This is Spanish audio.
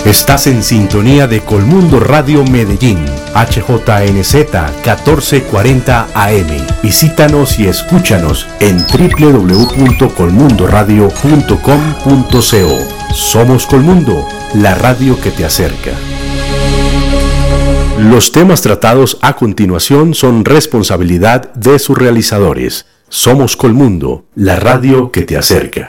Estás en sintonía de Colmundo Radio Medellín, HJNZ 1440 AM. Visítanos y escúchanos en www.colmundoradio.com.co. Somos Colmundo, la radio que te acerca. Los temas tratados a continuación son responsabilidad de sus realizadores. Somos Colmundo, la radio que te acerca.